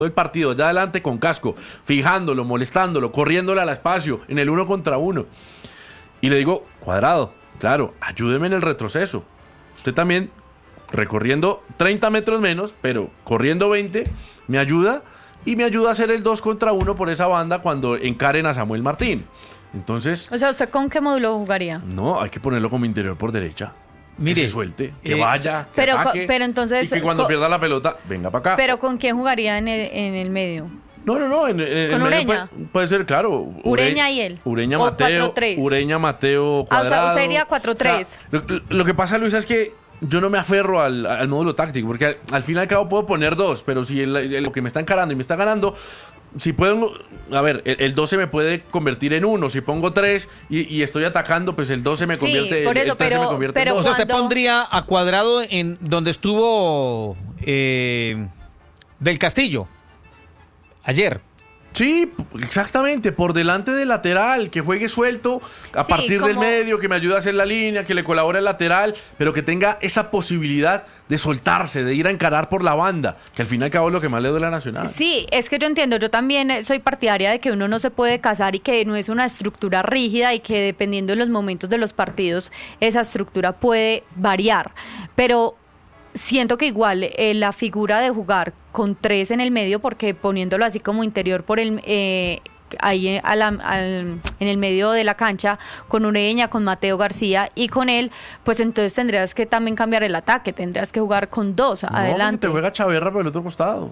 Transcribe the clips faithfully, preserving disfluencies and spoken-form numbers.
el partido allá adelante con Casco, fijándolo, molestándolo, corriéndole al espacio, en el uno contra uno. Y le digo, Cuadrado, claro, ayúdeme en el retroceso. Usted también, recorriendo treinta metros menos, pero corriendo veinte, me ayuda y me ayuda a hacer el dos contra uno por esa banda cuando encaren a Samuel Martín. Entonces... O sea, ¿usted con qué módulo jugaría? No, hay que ponerlo como interior por derecha. Mire, que se suelte, que eh, vaya, que pero, ataque, pero entonces, y que cuando pierda la pelota, venga para acá. ¿Pero con quién jugaría en el, en el medio? No, no, no. En, en, ¿Con en Ureña? Puede, puede ser, claro. Ureña Ure, y él. Ureña, o Mateo. cuatro tres. Ureña, Mateo, Cuadrado. Ah, o sea, sería cuatro tres. O sea, lo, lo que pasa, Luisa, es que yo no me aferro al, al módulo táctico, porque al, al fin y al cabo puedo poner dos, pero si el, el, lo que me está encarando y me está ganando, si puedo, a ver, el, el doce me puede convertir en uno, si pongo tres y, y estoy atacando, pues el doce me sí, convierte, por eso, el trece pero, me convierte pero en dos. O sea, cuando... usted pondría a Cuadrado en donde estuvo eh, Del Castillo ayer. Sí, exactamente, por delante del lateral, que juegue suelto a Sí, partir como... del medio, que me ayude a hacer la línea, que le colabore el lateral, pero que tenga esa posibilidad de soltarse, de ir a encarar por la banda, que al fin y al cabo es lo que más le duele a Nacional. Sí, es que yo entiendo, yo también soy partidaria de que uno no se puede casar y que no es una estructura rígida y que dependiendo de los momentos de los partidos, esa estructura puede variar, pero... Siento que igual eh, la figura de jugar con tres en el medio, porque poniéndolo así como interior por el eh, ahí a la, al, en el medio de la cancha, con Ureña, con Mateo García y con él, pues entonces tendrías que también cambiar el ataque, tendrías que jugar con dos No, adelante. te juega Chaverra por el otro costado.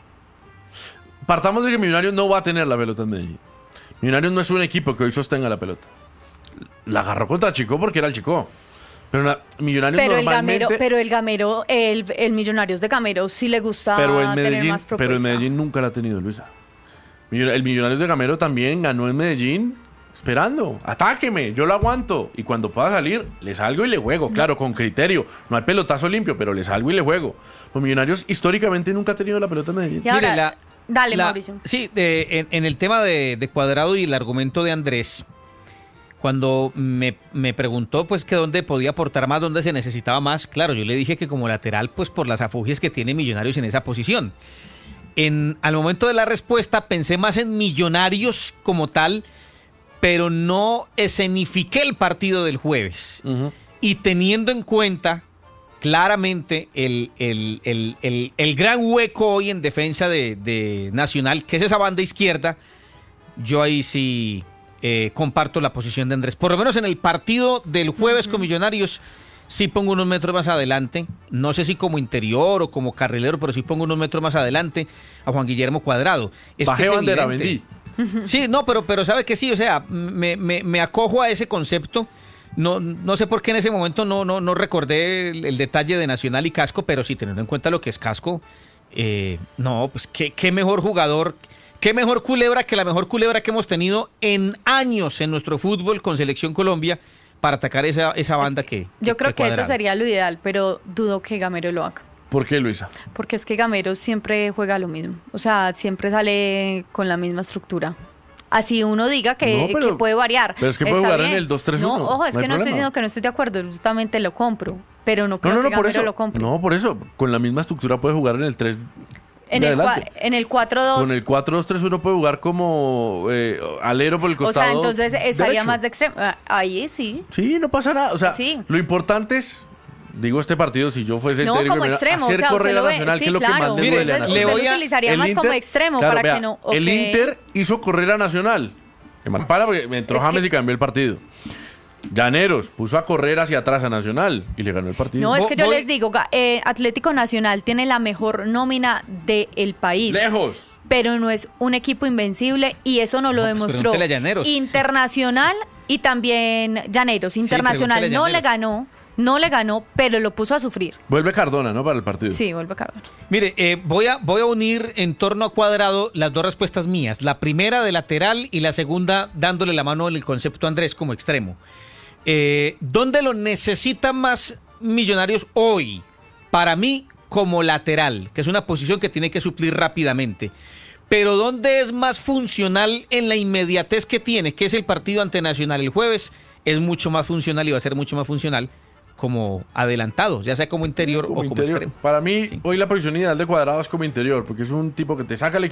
Partamos de que Millonarios no va a tener la pelota en Medellín. Millonarios no es un equipo que hoy sostenga la pelota. La agarró contra Chico porque era el Chico. Pero una, Millonarios pero normalmente... el Gamero, pero el Gamero, el, el Millonarios de Gamero sí le gusta pero el tener Medellín, más propuesta. Pero el Medellín nunca la ha tenido, Luisa. El Millonarios de Gamero también ganó en Medellín esperando. Atáqueme, yo lo aguanto. Y cuando pueda salir, le salgo y le juego. Claro, con criterio. No hay pelotazo limpio, pero le salgo y le juego. Los Millonarios históricamente nunca ha tenido la pelota en Medellín. Y ahora, Mire, la, dale, la, Mauricio. Sí, de, en, en el tema de, de Cuadrado y el argumento de Andrés... Cuando me, me preguntó pues que dónde podía aportar más, dónde se necesitaba más, claro, yo le dije que como lateral, pues por las afugias que tiene Millonarios en esa posición. En, al momento de la respuesta pensé más en Millonarios como tal, pero no escenifiqué el partido del jueves. Uh-huh. Y teniendo en cuenta claramente el, el, el, el, el gran hueco hoy en defensa de, de Nacional, que es esa banda izquierda, yo ahí sí... Eh, comparto la posición de Andrés. Por lo menos en el partido del jueves uh-huh. con Millonarios, sí pongo unos metros más adelante. No sé si como interior o como carrilero, pero sí pongo unos metros más adelante a Juan Guillermo Cuadrado. Es Bajé que es bandera, vendí. Sí, no, pero, pero sabe que sí, o sea, me, me, me acojo a ese concepto. No, no sé por qué en ese momento no, no, no recordé el, el detalle de Nacional y Casco, pero sí teniendo en cuenta lo que es Casco, eh, no, pues qué, qué mejor jugador. Qué mejor culebra que la mejor culebra que hemos tenido en años en nuestro fútbol con Selección Colombia para atacar esa, esa banda que... Yo que, creo que, que eso sería lo ideal, pero dudo que Gamero lo haga. ¿Por qué, Luisa? Porque es que Gamero siempre juega lo mismo. O sea, siempre sale con la misma estructura. Así uno diga que, no, pero, que puede variar. Pero es que puede Está jugar bien. en el dos tres uno. No, ojo, es no que no problema. estoy diciendo que no estoy de acuerdo. Justamente lo compro. Pero no creo no, no, no, que por Gamero eso, lo compre. No, por eso. Con la misma estructura puede jugar en el tres... En el, en el cuatro dos. Con el cuatro dos tres uno puede jugar como eh, alero por el costado. O sea, entonces estaría derecho. más de extremo. Ahí sí. Sí, no pasa nada. O sea, sí. Lo importante es, digo, este partido, si yo fuese el no, técnico, como extremo, hacer o sea, correr a ve, Nacional, sí, que es lo claro. que más le Mire, duele a entonces, Nacional. usted lo utilizaría el más Inter, como extremo claro, para vea, que no... El Okay. Inter hizo correr a Nacional. Para, porque me entró es James que... y cambió el partido. Llaneros puso a correr hacia atrás a Nacional y le ganó el partido. No, es que yo Voy... les digo, eh, Atlético Nacional tiene la mejor nómina del país. Lejos. Pero no es un equipo invencible y eso nos lo no, demostró pues Internacional y también Llaneros. Internacional sí, no le ganó, no le ganó, pero lo puso a sufrir. Vuelve Cardona, ¿no? Para el partido. Sí, vuelve Cardona. Mire, eh, voy, a, voy a unir en torno a Cuadrado las dos respuestas mías. La primera de lateral y la segunda dándole la mano en el concepto a Andrés como extremo. Eh, ¿Dónde lo necesitan más Millonarios hoy? Para mí, como lateral, que es una posición que tiene que suplir rápidamente. Pero ¿dónde es más funcional en la inmediatez que tiene? Que es el partido ante Nacional el jueves. Es mucho más funcional y va a ser mucho más funcional como adelantado, ya sea como interior como o como interior. extremo. Para mí, sí. Hoy la posición ideal de Cuadrado es como interior, porque es un tipo que te saca el equipo